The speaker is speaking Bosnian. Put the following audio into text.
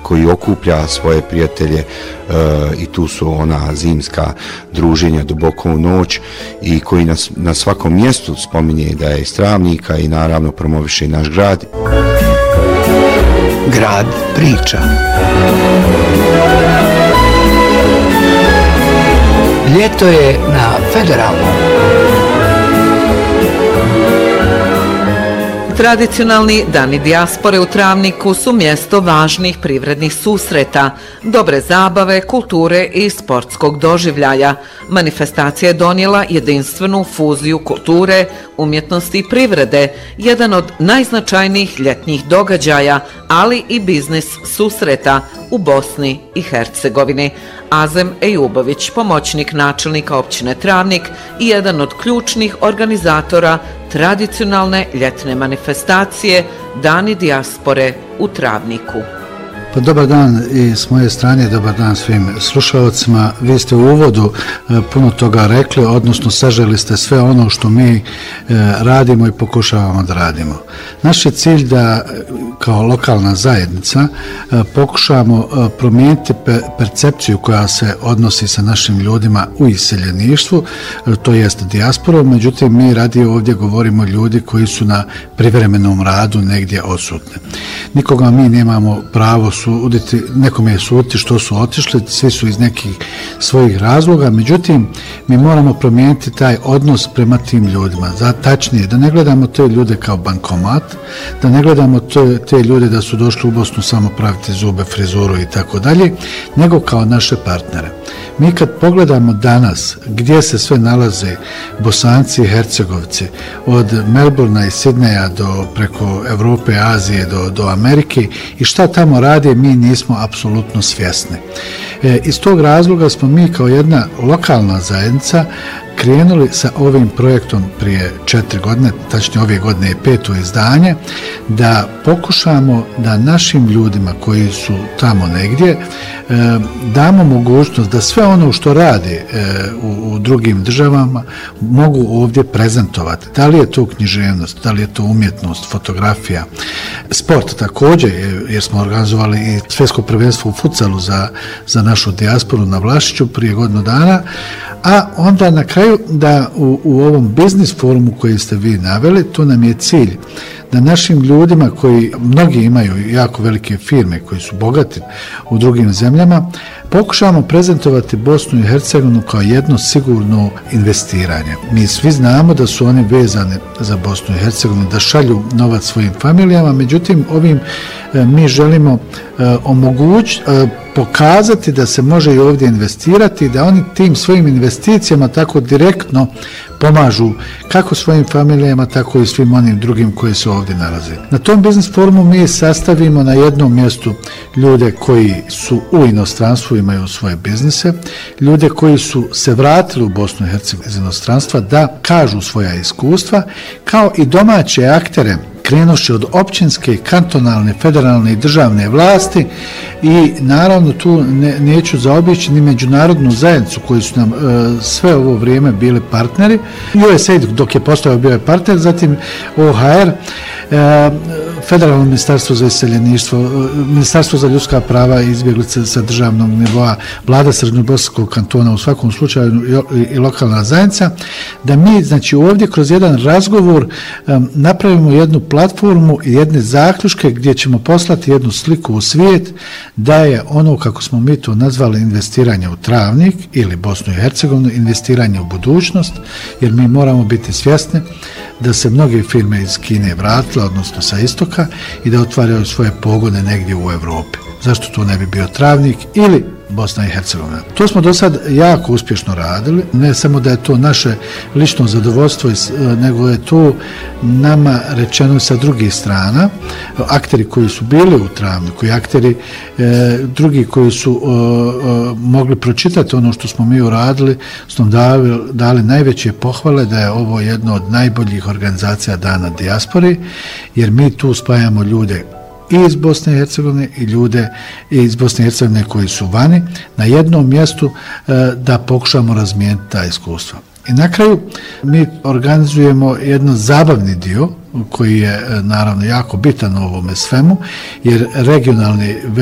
koji okuplja svoje prijatelje i tu su ona zimska druženja duboko u noć i koji na svakom mjestu spominje da je iz Travnika i naravno promoviše i naš grad. Grad priča. Ljeto je na Federalnom. Tradicionalni dani dijaspore u Travniku su mjesto važnih privrednih susreta, dobre zabave, kulture i sportskog doživljaja. Manifestacija je donijela jedinstvenu fuziju kulture, umjetnosti i privrede, jedan od najznačajnijih ljetnjih događaja, ali i biznis susreta u Bosni i Hercegovini. Azem Ejubović, pomoćnik načelnika općine Travnik i jedan od ključnih organizatora tradicionalne ljetne manifestacije Dani dijaspore u Travniku. Pa dobar dan i s moje strane, dobar dan svim slušalcima. Vi ste u uvodu puno toga rekli, odnosno saželi ste sve ono što mi radimo i pokušavamo da radimo. Naš je cilj da kao lokalna zajednica pokušamo promijeniti percepciju koja se odnosi sa našim ljudima u iseljeništvu, to jest dijasporom, međutim mi radije ovdje govorimo ljudi koji su na privremenom radu negdje odsutni. Nikoga mi nemamo pravo suditi, nekome je suditi što su otišli, svi su iz nekih svojih razloga, međutim mi moramo promijeniti taj odnos prema tim ljudima. Tačnije, da ne gledamo te ljude kao bankomat, da ne gledamo te ljude da su došli u Bosnu samo praviti zube, frizuru i tako dalje, nego kao naše partnere. Mi kad pogledamo danas gdje se sve nalaze Bosanci i Hercegovci, od Melbourna i Sidneja do preko Evrope, Azije do Amerike i šta tamo rade, mi nismo apsolutno svjesni. Iz tog razloga smo mi kao jedna lokalna zajednica krenuli sa ovim projektom prije 4 godine, tačnije ove godine je 5. izdanje, da pokušamo da našim ljudima koji su tamo negdje damo mogućnost da sve ono što rade u drugim državama mogu ovdje prezentovati. Da li je to književnost, da li je to umjetnost, fotografija, sport također, jer smo organizovali i svjetsko prvenstvo u futsalu za našu dijasporu na Vlašiću prije godinu dana, a onda na kraju da u ovom biznis forumu koji ste vi naveli, to nam je cilj da našim ljudima koji mnogi imaju jako velike firme koji su bogati u drugim zemljama, pokušamo prezentovati Bosnu i Hercegovinu kao jedno sigurno investiranje. Mi svi znamo da su oni vezani za Bosnu i Hercegovinu, da šalju novac svojim familijama, međutim ovim mi želimo pokazati da se može i ovdje investirati i da oni tim svojim investicijama tako direktno pomažu kako svojim familijama, tako i svim onim drugim koji se ovdje nalaze. Na tom biznis forumu mi sastavimo na jednom mjestu ljude koji su u inostranstvu, imaju svoje biznise, ljude koji su se vratili u Bosnu i Hercegovinu iz inostranstva da kažu svoja iskustva, kao i domaće aktere, krenuši od općinske, kantonalne, federalne i državne vlasti i naravno tu neću zaobići ni međunarodnu zajednicu koji su nam sve ovo vrijeme bili partneri. USAID dok je postojao bio je partner, zatim OHR, Federalno ministarstvo za iseljeništvo, Ministarstvo za ljudska prava i izbjeglice sa državnog nivoa, vlada Srednjobosanskog kantona u svakom slučaju i lokalna zajednica, da mi znači ovdje kroz jedan razgovor napravimo jednu platformu i jedne zaključke gdje ćemo poslati jednu sliku u svijet da je ono kako smo mi to nazvali investiranje u Travnik ili Bosnu i Hercegovinu, investiranje u budućnost, jer mi moramo biti svjesni da se mnoge firme iz Kine vratile, odnosno sa istoka, i da otvaraju svoje pogone negdje u Evropi. Zašto to ne bi bio Travnik ili Bosna i Hercegovina? To smo do sad jako uspješno radili, ne samo da je to naše lično zadovoljstvo, nego je to nama rečeno sa drugih strana, akteri koji su bili u Travniku i akteri drugi koji su mogli pročitati ono što smo mi uradili, smo dali najveće pohvale da je ovo jedno od najboljih organizacija Dana dijaspore, jer mi tu spajamo ljude i iz Bosne i Hercegovine i ljude iz Bosne i Hercegovine koji su vani na jednom mjestu da pokušamo razmijeniti ta iskustva. I na kraju mi organizujemo jedan zabavni dio koji je naravno jako bitan u ovome svemu, jer regionalni